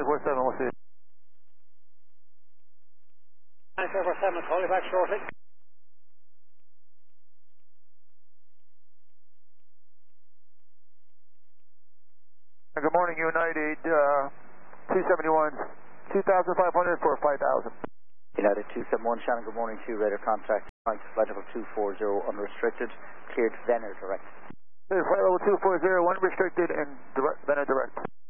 947, we'll see you. 947, call you back shortly. Good morning, United 271, 2,500 for 5,000. United 271, Shannon, good morning to you. Radar contact, flight level 240, unrestricted, cleared Venner direct. Flight level 240, unrestricted and Venner direct.